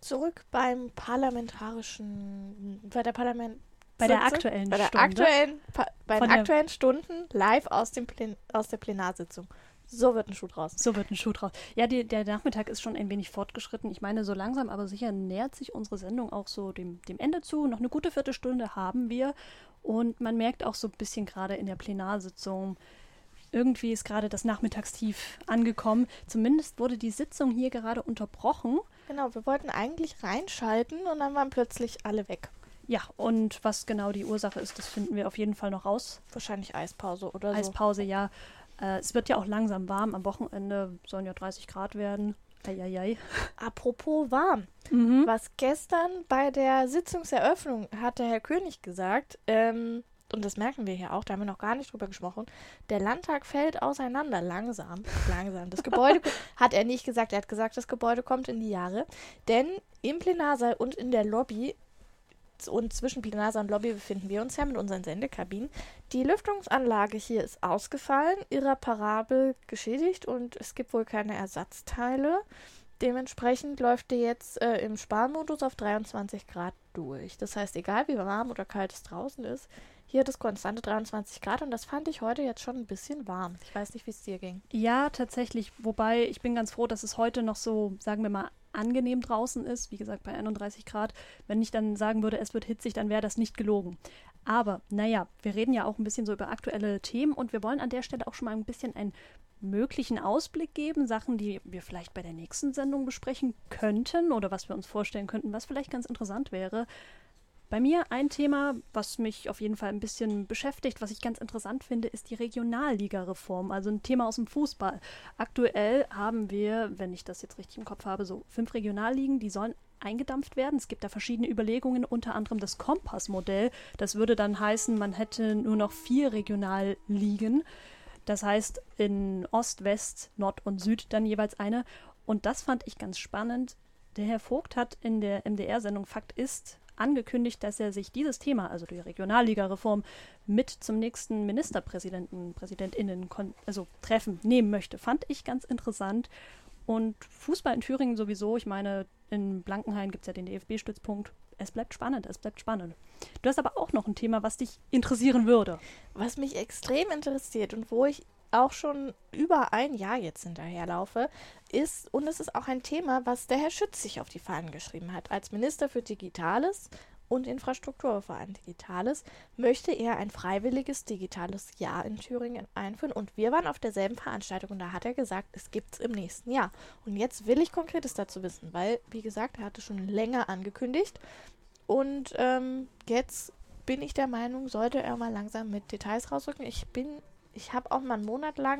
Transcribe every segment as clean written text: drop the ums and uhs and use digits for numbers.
zurück beim parlamentarischen, bei der aktuellen bei der Stunde. Bei den aktuellen Stunden live aus der Plenarsitzung. So wird ein Schuh draus. Ja, der Nachmittag ist schon ein wenig fortgeschritten. Ich meine, so langsam, aber sicher nähert sich unsere Sendung auch so dem Ende zu. Noch eine gute Viertelstunde haben wir. Und man merkt auch so ein bisschen gerade in der Plenarsitzung, irgendwie ist gerade das Nachmittagstief angekommen. Zumindest wurde die Sitzung hier gerade unterbrochen. Genau, wir wollten eigentlich reinschalten und dann waren plötzlich alle weg. Ja, und was genau die Ursache ist, das finden wir auf jeden Fall noch raus. Wahrscheinlich Eispause oder so. Eispause, ja. Es wird ja auch langsam warm. Am Wochenende sollen ja 30 Grad werden. Eieiei. Apropos warm. Was gestern bei der Sitzungseröffnung hat der Herr König gesagt, und das merken wir hier auch, da haben wir noch gar nicht drüber gesprochen, der Landtag fällt auseinander, langsam. Das Gebäude, hat er nicht gesagt, er hat gesagt, das Gebäude kommt in die Jahre, denn im Plenarsaal und in der Lobby und zwischen Plenarsaal und Lobby befinden wir uns ja mit unseren Sendekabinen. Die Lüftungsanlage hier ist ausgefallen, irreparabel geschädigt und es gibt wohl keine Ersatzteile. Dementsprechend läuft die jetzt im Sparmodus auf 23 Grad durch. Das heißt, egal wie warm oder kalt es draußen ist, hier hat es konstante 23 Grad und das fand ich heute jetzt schon ein bisschen warm. Ich weiß nicht, wie es dir ging. Ja, tatsächlich. Wobei, ich bin ganz froh, dass es heute noch so, sagen wir mal, angenehm draußen ist. Wie gesagt, bei 31 Grad. Wenn ich dann sagen würde, es wird hitzig, dann wäre das nicht gelogen. Aber, naja, wir reden ja auch ein bisschen so über aktuelle Themen und wir wollen an der Stelle auch schon mal ein bisschen einen möglichen Ausblick geben, Sachen, die wir vielleicht bei der nächsten Sendung besprechen könnten oder was wir uns vorstellen könnten, was vielleicht ganz interessant wäre. Bei mir ein Thema, was mich auf jeden Fall ein bisschen beschäftigt, was ich ganz interessant finde, ist die Regionalliga-Reform, also ein Thema aus dem Fußball. Aktuell haben wir, wenn ich das jetzt richtig im Kopf habe, so 5 Regionalligen, die sollen eingedampft werden. Es gibt da verschiedene Überlegungen, unter anderem das Kompass-Modell. Das würde dann heißen, man hätte nur noch 4 Regionalligen. Das heißt in Ost, West, Nord und Süd dann jeweils eine. Und das fand ich ganz spannend. Der Herr Vogt hat in der MDR-Sendung Fakt ist angekündigt, dass er sich dieses Thema, also die Regionalliga-Reform, mit zum nächsten Präsidentinnen Treffen nehmen möchte. Fand ich ganz interessant. Und Fußball in Thüringen sowieso, ich meine, in Blankenhain gibt es ja den DFB-Stützpunkt. Es bleibt spannend. Du hast aber auch noch ein Thema, was dich interessieren würde. Was mich extrem interessiert und wo ich auch schon über ein Jahr jetzt hinterherlaufe, ist, und es ist auch ein Thema, was der Herr Schütz sich auf die Fahnen geschrieben hat. Als Minister für Digitales und Infrastruktur, vor allem Digitales, möchte er ein freiwilliges digitales Jahr in Thüringen einführen. Und wir waren auf derselben Veranstaltung und da hat er gesagt, es gibt es im nächsten Jahr. Und jetzt will ich Konkretes dazu wissen, weil, wie gesagt, er hatte schon länger angekündigt. Und jetzt bin ich der Meinung, sollte er mal langsam mit Details rausrücken. Ich habe auch mal einen Monat lang,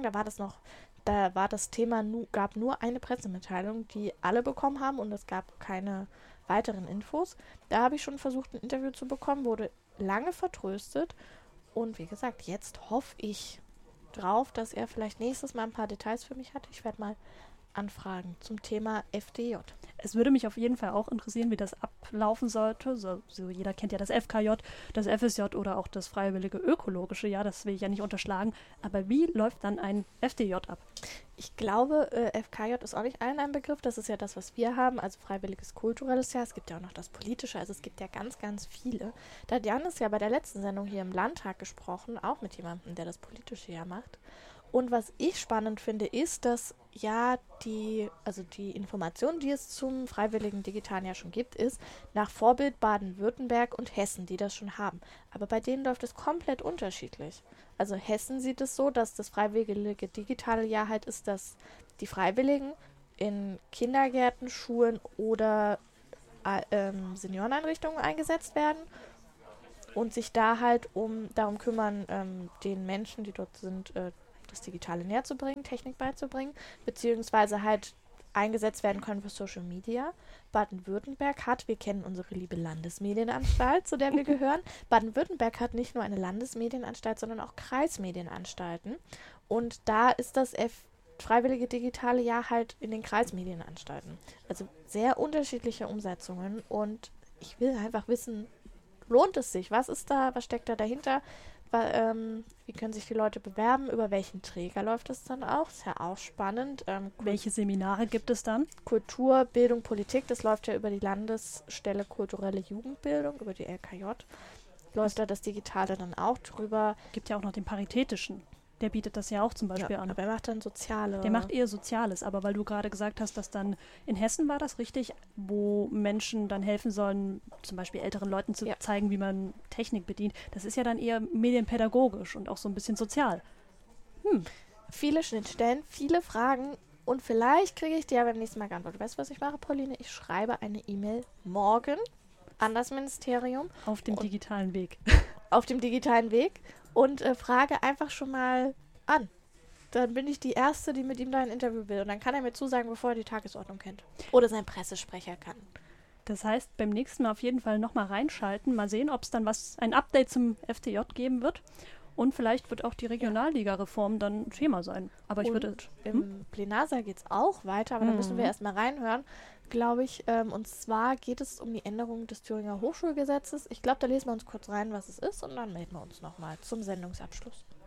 gab nur eine Pressemitteilung, die alle bekommen haben und es gab keine weiteren Infos. Da habe ich schon versucht, ein Interview zu bekommen, wurde lange vertröstet und wie gesagt, jetzt hoffe ich drauf, dass er vielleicht nächstes Mal ein paar Details für mich hat. Ich werde mal anfragen zum Thema FDJ. Es würde mich auf jeden Fall auch interessieren, wie das ablaufen sollte. So jeder kennt ja das FKJ, das FSJ oder auch das Freiwillige Ökologische Jahr, das will ich ja nicht unterschlagen. Aber wie läuft dann ein FDJ ab? Ich glaube, FKJ ist auch nicht allen ein Begriff. Das ist ja das, was wir haben, also Freiwilliges Kulturelles Jahr. Es gibt ja auch noch das Politische, also es gibt ja ganz, ganz viele. Da hat Jan ist ja bei der letzten Sendung hier im Landtag gesprochen, auch mit jemandem, der das Politische Jahr macht. Und was ich spannend finde, ist, dass ja die Information, die es zum freiwilligen digitalen Jahr schon gibt, ist nach Vorbild Baden-Württemberg und Hessen, die das schon haben. Aber bei denen läuft es komplett unterschiedlich. Also Hessen sieht es so, dass das freiwillige digitale Jahr halt ist, dass die Freiwilligen in Kindergärten, Schulen oder Senioreneinrichtungen eingesetzt werden und sich da halt darum kümmern, den Menschen, die dort sind, das Digitale näher zu bringen, Technik beizubringen, beziehungsweise halt eingesetzt werden können für Social Media. Baden-Württemberg hat, wir kennen unsere liebe Landesmedienanstalt, zu der wir gehören. Baden-Württemberg hat nicht nur eine Landesmedienanstalt, sondern auch Kreismedienanstalten. Und da ist das freiwillige digitale Jahr halt in den Kreismedienanstalten. Also sehr unterschiedliche Umsetzungen und ich will einfach wissen, lohnt es sich? Was ist da? Was steckt da dahinter? Wie können sich die Leute bewerben? Über welchen Träger läuft das dann auch? Ist ja auch spannend. Welche Seminare gibt es dann? Kultur, Bildung, Politik, das läuft ja über die Landesstelle Kulturelle Jugendbildung, über die LKJ. Läuft da das Digitale dann auch drüber. Gibt ja auch noch den Paritätischen. Der bietet das ja auch zum Beispiel an. Aber er macht dann Soziale. Der macht eher Soziales, aber weil du gerade gesagt hast, dass dann in Hessen war das richtig, wo Menschen dann helfen sollen, zum Beispiel älteren Leuten zu zeigen, wie man Technik bedient. Das ist ja dann eher medienpädagogisch und auch so ein bisschen sozial. Viele Schnittstellen, viele Fragen und vielleicht kriege ich die ja beim nächsten Mal geantwortet. Weißt du, was ich mache, Pauline? Ich schreibe eine E-Mail morgen an das Ministerium. Auf dem digitalen Weg. Auf dem digitalen Weg. Und frage einfach schon mal an. Dann bin ich die Erste, die mit ihm da ein Interview will. Und dann kann er mir zusagen, bevor er die Tagesordnung kennt. Oder sein Pressesprecher kann. Das heißt, beim nächsten Mal auf jeden Fall nochmal reinschalten. Mal sehen, ob es dann ein Update zum FDJ geben wird. Und vielleicht wird auch die Regionalliga-Reform dann Thema sein. Aber ich würde... Im Plenarsaal geht es auch weiter, aber da müssen wir erstmal reinhören, glaube ich. Und zwar geht es um die Änderung des Thüringer Hochschulgesetzes. Ich glaube, da lesen wir uns kurz rein, was es ist, und dann melden wir uns nochmal zum Sendungsabschluss.